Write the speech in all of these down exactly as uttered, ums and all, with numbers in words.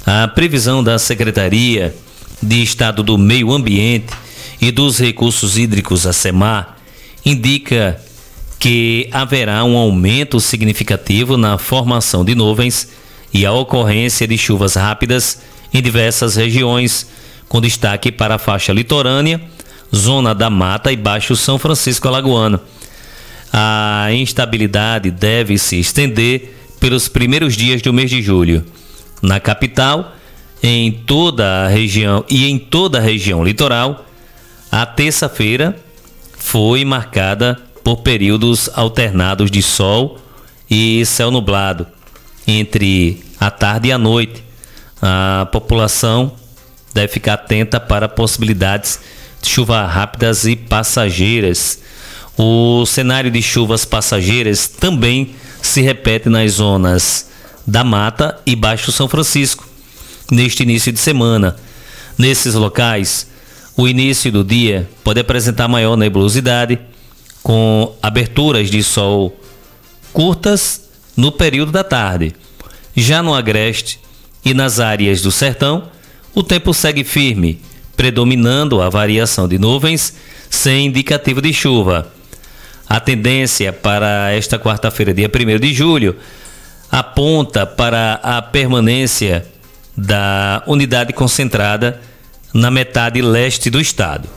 A previsão da Secretaria de Estado do Meio Ambiente e dos Recursos Hídricos, a SEMAR, indica que haverá um aumento significativo na formação de nuvens e a ocorrência de chuvas rápidas em diversas regiões, com destaque para a faixa litorânea, zona da Mata e Baixo São Francisco Alagoano. A instabilidade deve se estender pelos primeiros dias do mês de julho. Na capital, em toda a região e em toda a região litoral, a terça-feira foi marcada por períodos alternados de sol e céu nublado entre a tarde e a noite. A população deve ficar atenta para possibilidades de chuvas rápidas e passageiras. O cenário de chuvas passageiras também se repete nas zonas da Mata e Baixo São Francisco neste início de semana. Nesses locais, o início do dia pode apresentar maior nebulosidade, com aberturas de sol curtas no período da tarde. Já no Agreste e nas áreas do Sertão, o tempo segue firme, predominando a variação de nuvens sem indicativo de chuva. A tendência para esta quarta-feira, dia primeiro de julho, aponta para a permanência da umidade concentrada na metade leste do estado.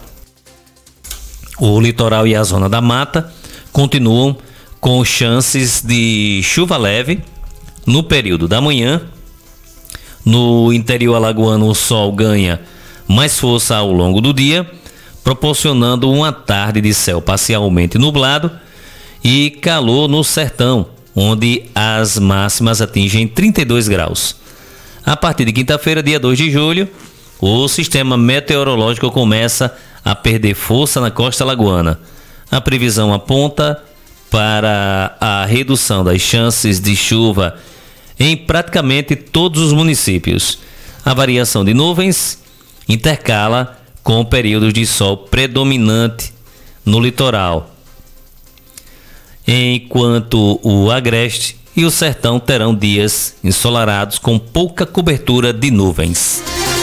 O litoral e a zona da mata continuam com chances de chuva leve no período da manhã. No interior alagoano, o sol ganha mais força ao longo do dia, proporcionando uma tarde de céu parcialmente nublado e calor no sertão, onde as máximas atingem trinta e dois graus. A partir de quinta-feira, dia dois de julho, o sistema meteorológico começa a perder força na costa alagoana. A previsão aponta para a redução das chances de chuva em praticamente todos os municípios. A variação de nuvens intercala com períodos de sol predominante no litoral, enquanto o Agreste e o Sertão terão dias ensolarados com pouca cobertura de nuvens.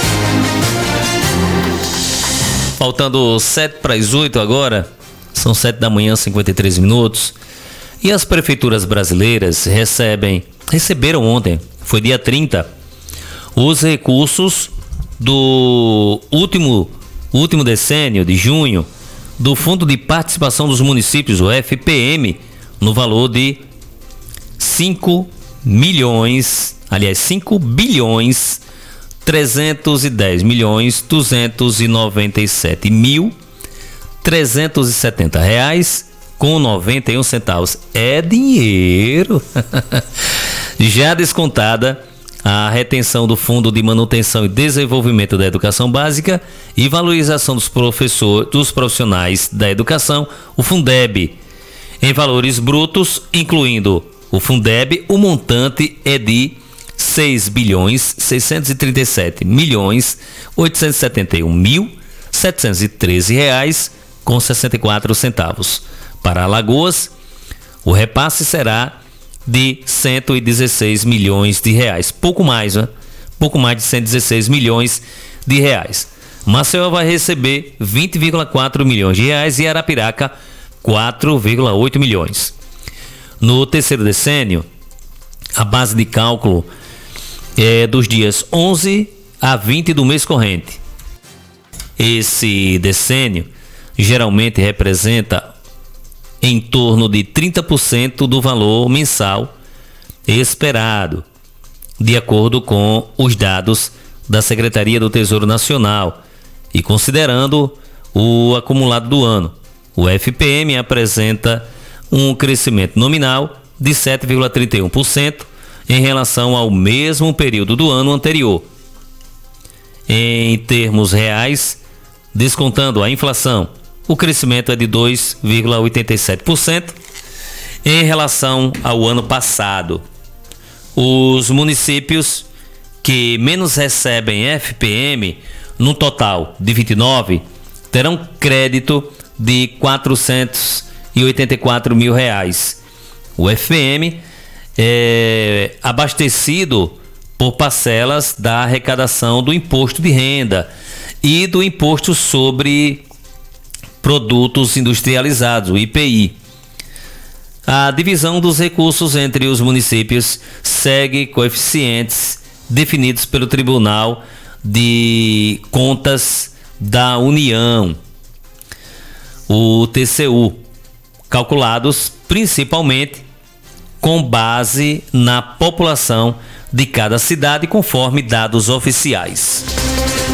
Faltando sete para as oito agora, são sete da manhã, cinquenta e três minutos, e as prefeituras brasileiras recebem, receberam ontem, foi dia trinta, os recursos do último, último decênio de junho do Fundo de Participação dos Municípios, o F P M, no valor de cinco milhões, aliás, cinco bilhões trezentos e dez milhões duzentos e noventa e sete mil trezentos e setenta reais com noventa e um centavos. É dinheiro. Já descontada a retenção do Fundo de Manutenção e Desenvolvimento da Educação Básica e Valorização dos professores, dos profissionais da educação, o Fundeb. Em valores brutos, incluindo o Fundeb, o montante é de seis bilhões seiscentos e trinta e sete milhões oitocentos e setenta e um mil setecentos e treze reais com sessenta e quatro centavos. Para Alagoas, o repasse será de cento e dezesseis milhões de reais, pouco mais, né? Pouco mais de cento e dezesseis milhões de reais. Maceió vai receber vinte vírgula quatro milhões de reais e Arapiraca quatro vírgula oito milhões. No terceiro decênio, a base de cálculo é dos dias onze a vinte do mês corrente. Esse decênio geralmente representa em torno de trinta por cento do valor mensal esperado, de acordo com os dados da Secretaria do Tesouro Nacional e considerando o acumulado do ano. O F P M apresenta um crescimento nominal de sete vírgula trinta e um por cento em relação ao mesmo período do ano anterior. Em termos reais, descontando a inflação, o crescimento é de dois vírgula oitenta e sete por cento em relação ao ano passado. Os municípios que menos recebem F P M, no total de vinte e nove, terão crédito de quatrocentos e oitenta e quatro mil reais. O F P M é abastecido por parcelas da arrecadação do imposto de renda e do imposto sobre produtos industrializados, o I P I. A divisão dos recursos entre os municípios segue coeficientes definidos pelo Tribunal de Contas da União, o T C U, calculados principalmente com base na população de cada cidade, conforme dados oficiais.